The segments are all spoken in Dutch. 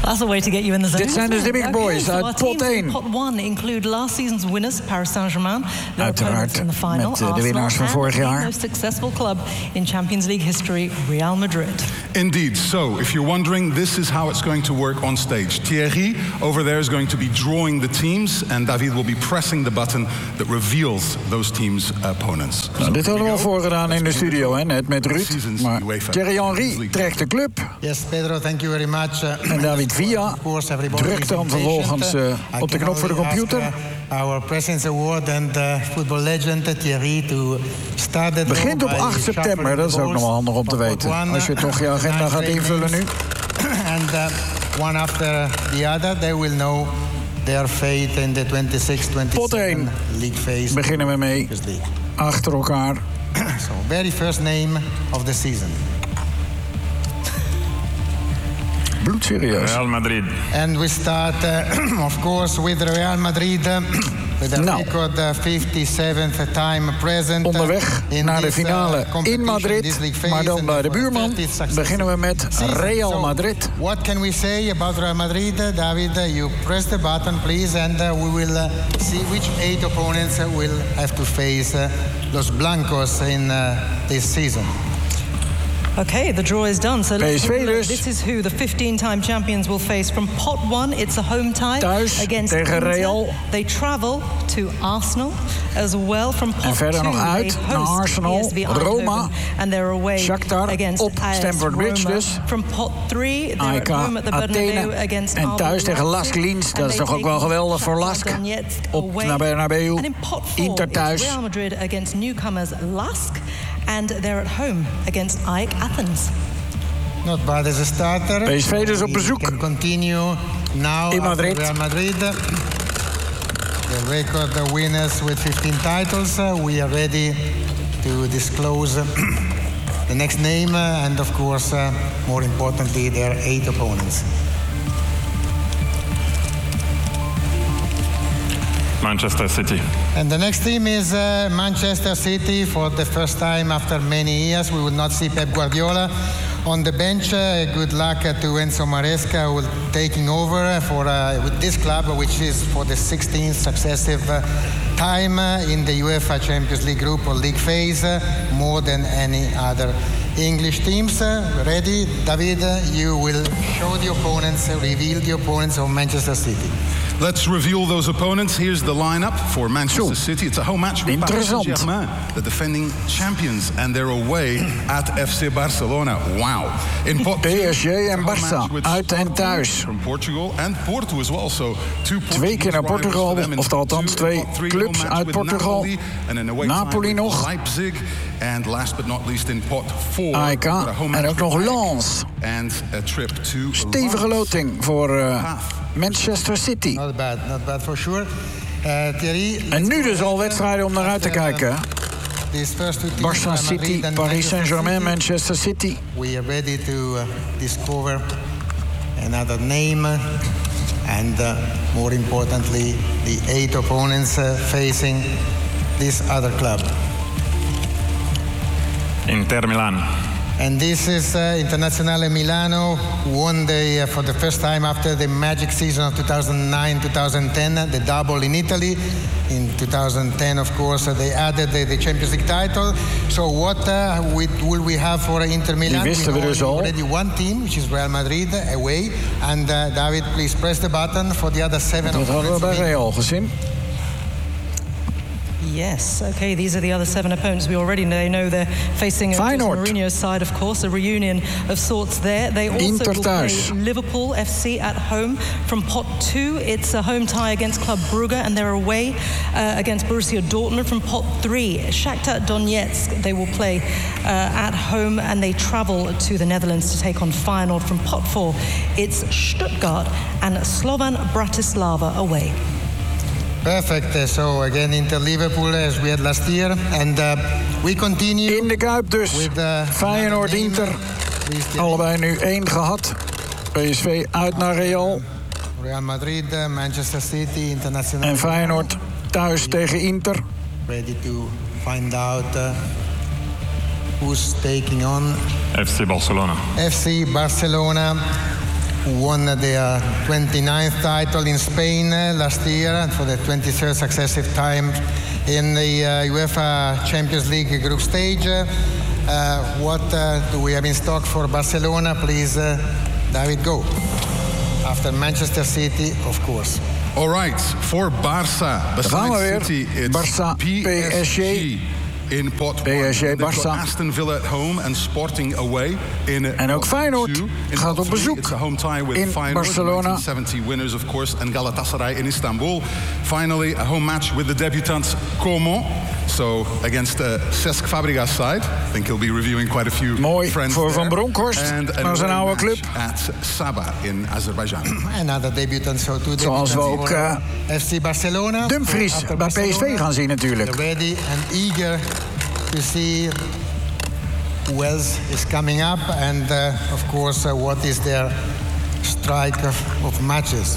That's a way to get you in the zone. Dit zijn dus de big boys uit pot 1. Pot 1 include last season's winners, Paris Saint-Germain. Uiteraard met de winnaars van vorig jaar. The most successful club in Champions League history, Real Madrid. Indeed. So, if you're wondering, this is how it's going to work on stage. Thierry over there is going to be drawing the teams, and David will be pressing the button that reveals those teams' opponents. Nou, dit hadden we al voorgedaan in de studio, hè, net met Ruud. Maar Thierry Henry trekt de club. Yes, Pedro, thank you very much. En David Villa drukt dan vervolgens op de knop voor de computer. Our President's Award and football legend Thierry to start the begint op 8 september, dat is ook nog wel handig om te weten. Als je toch je agenda gaat invullen nu. And one after the other, they will know their fate in the 26-27 league phase. Beginnen we mee, achter elkaar. So, very first name of the season. Bloedserieus. Real Madrid. And we start, of course, with Real Madrid. With a record 57th time present. Onderweg naar de finale in Madrid, maar dan bij de buurman. Beginnen we met Real Madrid. What can we say about Real Madrid? David, you press the button, please, and we will see which 8 opponents will have to face Los Blancos in this season. Okay, the draw is done. So PSV dus. This is who the 15-time champions will face from pot 1. It's a home tie thuis against tegen Real. They travel to Arsenal as well from pot 2. En verder nog uit naar Arsenal, Roma, and they're away Shakhtar against op Stamford Bridge dus. From pot 3, they're AEK at home at the Bernabeu against en thuis tegen Lask Linz. Dat is toch ook wel geweldig voor Lask. Op naar Bernabeu. And in pot 4, Inter thuis. Real Madrid against newcomers Lask. And they're at home against AEK Athens. Not bad as a starter. PSV dus op bezoek. Can continue now in Madrid. Real Madrid. The record winners with 15 titles. We are ready to disclose the next name and of course, more importantly, their 8 opponents. Manchester City. And the next team is Manchester City. For the first time after many years, we will not see Pep Guardiola on the bench. Good luck to Enzo Maresca, who will taking over for with this club, which is for the 16th successive time in the UEFA Champions League group or league phase, more than any other English teams. Ready, David? You will show the opponents, reveal the opponents of Manchester City. Let's reveal those opponents. Here's the lineup for Manchester City. It's a home match with Paris Saint-Germain, the defending champions, and they're away at FC Barcelona. Wow. In PSG en Barça, uit en thuis. From Portugal and Porto as well. So 2 keer naar Portugal, of althans 2 clubs uit Portugal. Napoli nog. Leipzig. And last but not least in pot 4. AEK en ook nog Lens. And a trip to stevige loting voor Manchester City. Not bad for sure. Thierry, en nu dus al wedstrijden om naar uit te kijken. Barça City, Paris Saint-Germain, Manchester City. We are ready to discover another name. And more importantly, the 8 opponents facing this other club. Inter Milan. And this is Internazionale Milano, won for the first time after the magic season of 2009-2010, the double in Italy. In 2010, of course, they added the Champions League title. So what will we have for Inter Milan? Die wisten we dus al. Already one team, which is Real Madrid, away. And David, please press the button for the other 7. Dat hadden we bij Real gezien. Yes, okay, these are the other 7 opponents. We already know they're facing Mourinho's side, of course, a reunion of sorts there. They also will play Liverpool FC at home. From pot 2, it's a home tie against Club Brugge, and they're away against Borussia Dortmund. From pot 3, Shakhtar Donetsk, they will play at home, and they travel to the Netherlands to take on Feyenoord. From pot 4, it's Stuttgart and Slovan Bratislava away. Perfect. So again, Inter Liverpool as we had last year. And we continue. In de Kuip dus. Feyenoord Inter. Allebei nu 1 gehad. PSV uit naar Real. Real Madrid, Manchester City, Internacional. En Feyenoord thuis tegen Inter. Ready to find out who's taking on. FC Barcelona. FC Barcelona. won their 29th title in Spain last year for the 23rd successive time in the UEFA Champions League group stage. What do we have in stock for Barcelona? Please, David, go. After Manchester City, of course. All right, for Barça. Besides City, it's Barça, PSG. In pot PSG, Barça. Aston Villa at home and Sporting away. En ook Feyenoord gaat op bezoek it's a home tie with in Feyenoord, Barcelona. 1970 winners, of course, and Galatasaray in Istanbul. Finally, a home match with the debutants Como. So, against Cesc Fabregas' side. I think he'll be reviewing quite a few Mooi friends voor there. Van Bronckhorst, naar zijn oude club. At Sabah in Azerbaijan. Another debutant, so two Zoals we ook FC Barcelona. Dumfries bij PSV gaan zien natuurlijk. Ready and eager to see who else is coming up and of course what is their strike of matches.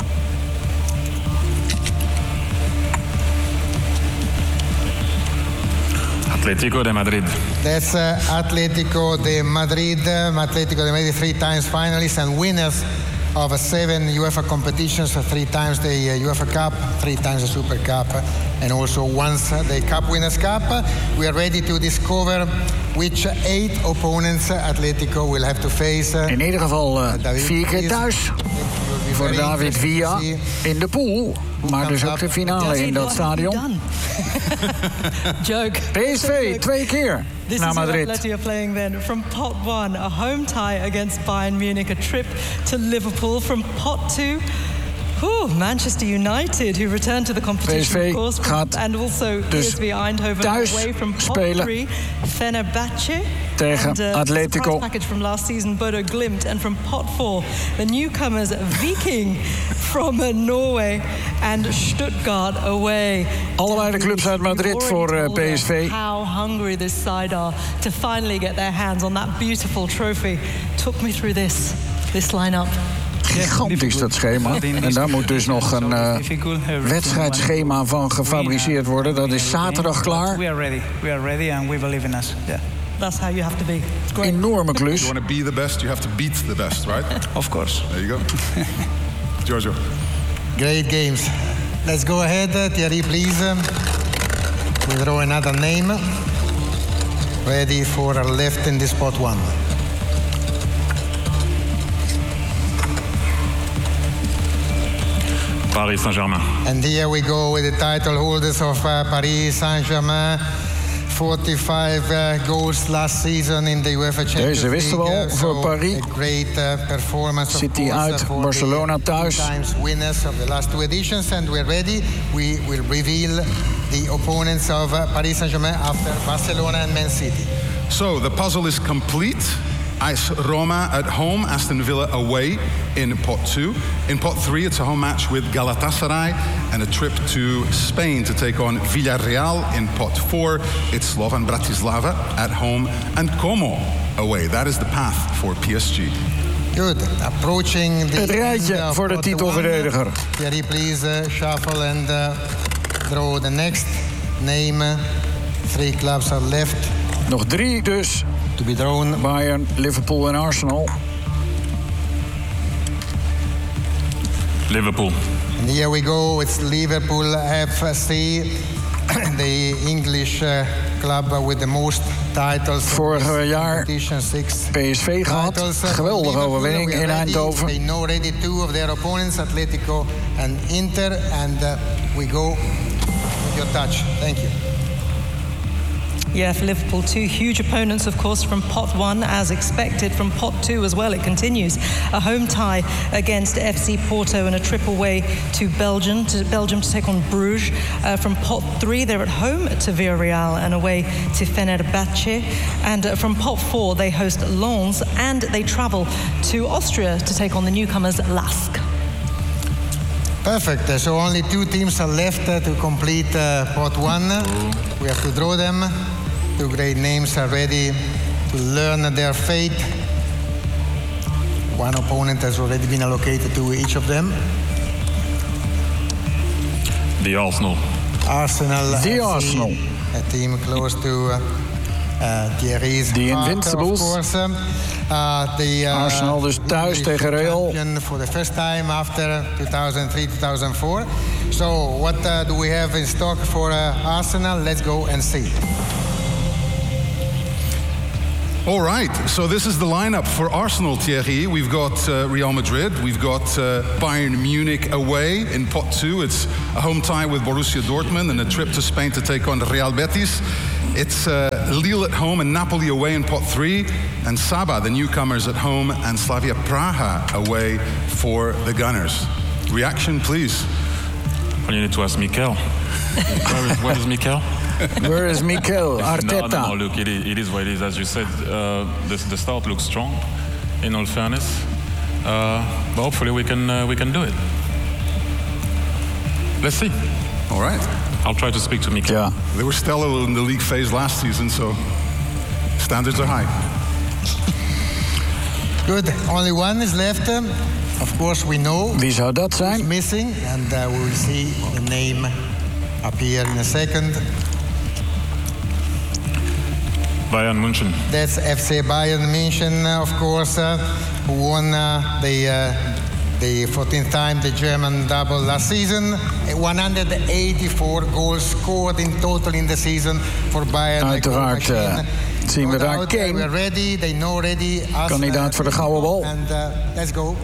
Atlético de Madrid. That's Atlético de Madrid. Atlético de Madrid 3 times finalists and winners of 7 UEFA competitions, 3 times the UEFA Cup, 3 times the Super Cup, and also once the Cup Winners' Cup. We are ready to discover which 8 opponents Atletico will have to face. In ieder geval 4 keer thuis voor David Villa in de pool. Maar dus ook de finale in dat stadion. Joke. PSV 2 keer naar Madrid. This is what Atleti are playing then. From pot 1, a home tie against Bayern Munich, a trip to Liverpool. From pot 2, Manchester United, who returned to the competition, PSV of course, gaat and also dus PSV Eindhoven thuis away from pot spelen 3, Fenerbahce tegen and, Atletico. package from last season, Bodo Glimt, and from pot 4, the newcomers Viking from Norway and Stuttgart away. Allebei de clubs uit Madrid voor PSV. How hungry this side are to finally get their hands on that beautiful trophy. Took me through this line-up. Gigantisch dat schema. En daar moet dus nog een wedstrijdschema van gefabriceerd worden. Dat is zaterdag klaar. We are ready and we believe in us. Yeah. That's how you have to be. It's great. Enorme klus. You want to be the best, you have to beat the best, right? Of course. There you go. Giorgio. Great games. Let's go ahead, Thierry, please. We draw another name. Ready for our left in this spot 1. Paris Saint-Germain. And here we go with the title holders of Paris Saint-Germain. 45 goals last season in the UEFA Champions League. Deze wisten we al voor Paris. A great performance. City uit, Barcelona thuis. Times winners of the last 2 editions, and we're ready. We will reveal the opponents of Paris Saint-Germain after Barcelona and Man City. So the puzzle is complete. AS Roma at home, Aston Villa away in pot 2. In pot 3, it's a home match with Galatasaray and a trip to Spain to take on Villarreal. In pot 4, it's Slovan Bratislava at home and Como away. That is the path for PSG. Good. Approaching the het rijtje voor de titelverdediger. Thierry, please shuffle and draw the next name. 3 clubs are left. Nog 3 dus. To be drawn. Bayern, Liverpool en Arsenal. Liverpool. And here we go. It's Liverpool FC, the English club with the most titles. Vorig jaar PSV gehad. Geweldige overwinning in Eindhoven. They know already 2 of their opponents, Atletico and Inter. And we go with your touch. Thank you. Yeah, for Liverpool, 2 huge opponents, of course, from pot 1, as expected. From pot 2 as well, it continues. A home tie against FC Porto and a trip away to Belgium to take on Bruges. From pot 3, they're at home to Villarreal and away to Fenerbahce. And from pot 4, they host Lens and they travel to Austria to take on the newcomers Lask. Perfect. So only 2 teams are left to complete pot 1. We have to draw them. 2 great names are ready to learn their fate. 1 opponent has already been allocated to each of them. The Arsenal. The Arsenal. A team close to Thierry's The heart, Invincibles. of course. Arsenal dus thuis tegen Real. For the first time after 2003-2004. So what do we have in stock for Arsenal? Let's go and see. All right, so this is the lineup for Arsenal, Thierry. We've got Real Madrid, we've got Bayern Munich away in pot 2. It's a home tie with Borussia Dortmund and a trip to Spain to take on Real Betis. It's Lille at home and Napoli away in pot 3. And Saba, the newcomers at home, and Slavia Praha away for the Gunners. Reaction, please. Well, you need to ask Mikel. Where is Mikel? Where is Mikel Arteta? No, look, it is what it is. As you said, the start looks strong, in all fairness. But hopefully we can do it. Let's see. All right. I'll try to speak to Mikel. Ja. They were stellar in the league phase last season, so standards are high. Good. Only one is left. Of course, we know. Wie zou dat zijn? Missing, and we will see the name appear in a second. Bayern München. That's FC Bayern München, of course, who won the 14th time the German double last season. 184 goals scored in total in the season for Bayern. Uiteraard zien we daar Kane. We're ready. They know ready. Kandidaat voor de gouden bal. And let's go.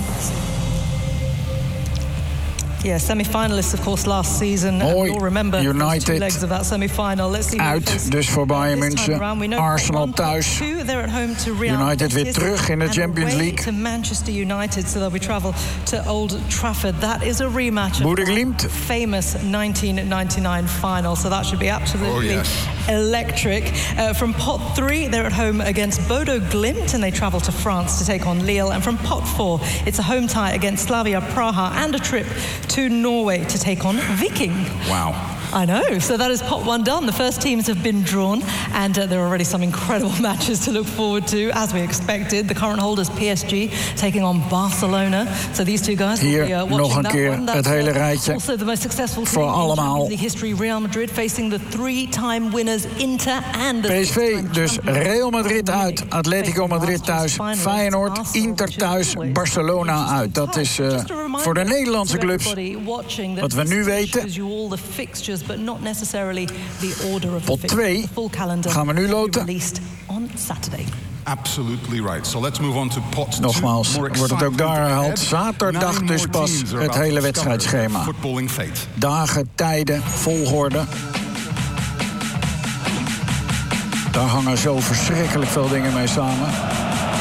Yeah, semi-finalists, of course, last season. You'll remember United 2 legs of that semi-final. Let's see uit, dus voor Bayern München. Arsenal thuis. United weer terug in de Champions League. To Manchester United, so they'll be travel to Old Trafford. That is a rematch of the famous 1999 final. So that should be absolutely electric. From pot 3, they're at home against Bodo Glimt, and they travel to France to take on Lille. And from pot 4, it's a home tie against Slavia Praha and a trip to Norway to take on Viking. Wow. I know. So that is pot 1 done. The first teams have been drawn, and there are already some incredible matches to look forward to, as we expected. The current holders, PSG, taking on Barcelona. So these two guys hier will be watching nog een that keer one. het hele rijtje also the most successful voor team allemaal. in Champions League history, Real Madrid, facing the 3-time winners Inter and the PSV, dus Real Madrid uit, Atletico Madrid thuis, Feyenoord, Inter thuis, Barcelona uit. Dat is voor de Nederlandse clubs wat we nu weten. Pot 2 gaan we nu loten. Absolutely right. So let's move on to pot 2. Nogmaals, wordt het ook daar herhaald. Zaterdag dus pas het hele wedstrijdschema. Dagen, tijden, volgorde. Daar hangen zo verschrikkelijk veel dingen mee samen.